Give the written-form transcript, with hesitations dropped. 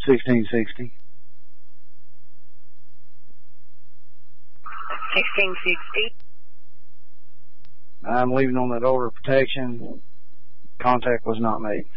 1660. 1660. I'm leaving on that order of protection. Contact was not made.